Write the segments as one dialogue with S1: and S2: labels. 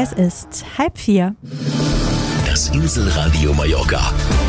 S1: Es ist 3:30.
S2: Das Inselradio Mallorca.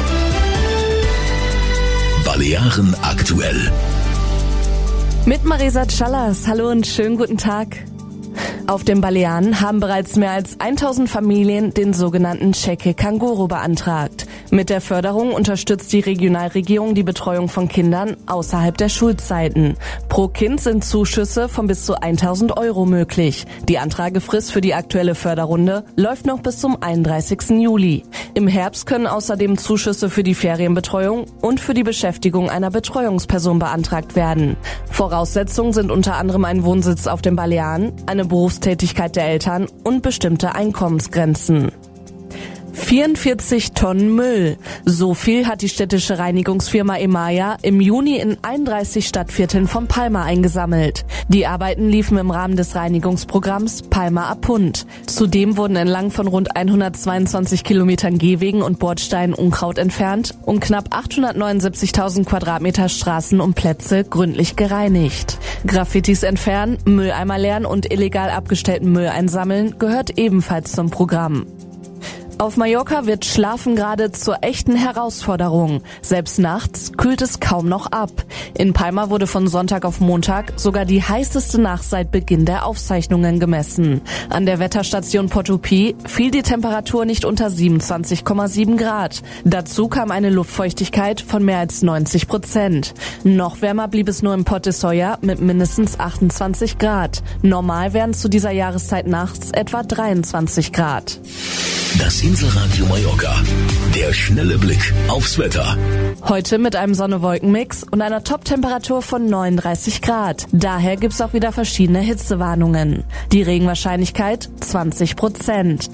S2: Balearen aktuell.
S3: Mit Marisa Callas. Hallo und schönen guten Tag. Auf den Balearen haben bereits mehr als 1000 Familien den sogenannten Cheque Canguro beantragt. Mit der Förderung unterstützt die Regionalregierung die Betreuung von Kindern außerhalb der Schulzeiten. Pro Kind sind Zuschüsse von bis zu 1000 Euro möglich. Die Antragefrist für die aktuelle Förderrunde läuft noch bis zum 31. Juli. Im Herbst können außerdem Zuschüsse für die Ferienbetreuung und für die Beschäftigung einer Betreuungsperson beantragt werden. Voraussetzungen sind unter anderem ein Wohnsitz auf den Balearen, eine Berufstätigkeit der Eltern und bestimmte Einkommensgrenzen. 44 Tonnen Müll. So viel hat die städtische Reinigungsfirma Emaya im Juni in 31 Stadtvierteln von Palma eingesammelt. Die Arbeiten liefen im Rahmen des Reinigungsprogramms Palma a Punt. Zudem wurden entlang von rund 122 Kilometern Gehwegen und Bordsteinen Unkraut entfernt und knapp 879.000 Quadratmeter Straßen und Plätze gründlich gereinigt. Graffitis entfernen, Mülleimer leeren und illegal abgestellten Müll einsammeln gehört ebenfalls zum Programm. Auf Mallorca wird Schlafen gerade zur echten Herausforderung. Selbst nachts kühlt es kaum noch ab. In Palma wurde von Sonntag auf Montag sogar die heißeste Nacht seit Beginn der Aufzeichnungen gemessen. An der Wetterstation Porto-Pi fiel die Temperatur nicht unter 27,7 Grad. Dazu kam eine Luftfeuchtigkeit von mehr als 90%. Noch wärmer blieb es nur in Port de Solla mit mindestens 28 Grad. Normal wären zu dieser Jahreszeit nachts etwa 23 Grad.
S2: Das Inselradio Mallorca. Der schnelle Blick aufs Wetter.
S3: Heute mit einem Sonne-Wolken-Mix und einer Top-Temperatur von 39 Grad. Daher gibt's auch wieder verschiedene Hitzewarnungen. Die Regenwahrscheinlichkeit 20%.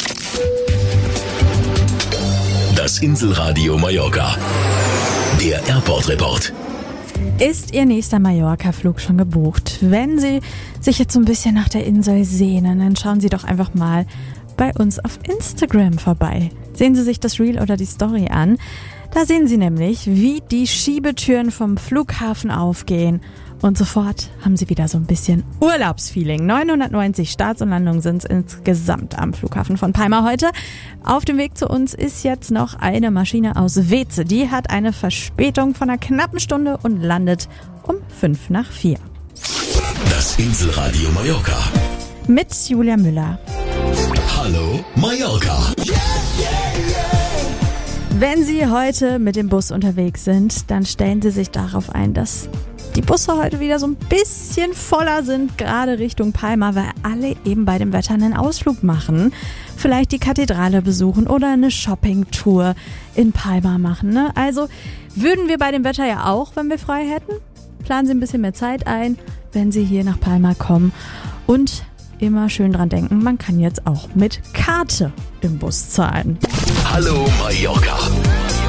S2: Das Inselradio Mallorca. Der Airport-Report.
S1: Ist Ihr nächster Mallorca-Flug schon gebucht? Wenn Sie sich jetzt so ein bisschen nach der Insel sehnen, dann schauen Sie doch einfach mal bei uns auf Instagram vorbei. Sehen Sie sich das Reel oder die Story an. Da sehen Sie nämlich, wie die Schiebetüren vom Flughafen aufgehen. Und sofort haben Sie wieder so ein bisschen Urlaubsfeeling. 990 Starts und Landungen sind es insgesamt am Flughafen von Palma heute. Auf dem Weg zu uns ist jetzt noch eine Maschine aus Weze. Die hat eine Verspätung von einer knappen Stunde und landet um 3:55.
S2: Das Inselradio Mallorca.
S1: Mit Julia Müller.
S2: Hallo Mallorca.
S1: Wenn Sie heute mit dem Bus unterwegs sind, dann stellen Sie sich darauf ein, dass die Busse heute wieder so ein bisschen voller sind, gerade Richtung Palma, weil alle eben bei dem Wetter einen Ausflug machen. Vielleicht die Kathedrale besuchen oder eine Shoppingtour in Palma machen, ne? Also würden wir bei dem Wetter ja auch, wenn wir frei hätten. Planen Sie ein bisschen mehr Zeit ein, wenn Sie hier nach Palma kommen. Und immer schön dran denken, man kann jetzt auch mit Karte im Bus zahlen.
S2: Hallo Mallorca.